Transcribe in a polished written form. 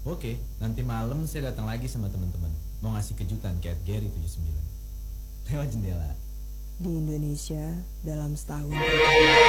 Oke, nanti malam saya datang lagi sama teman-teman. Mau ngasih kejutan kayak Gary 79. Lewat jendela. Di Indonesia dalam setahun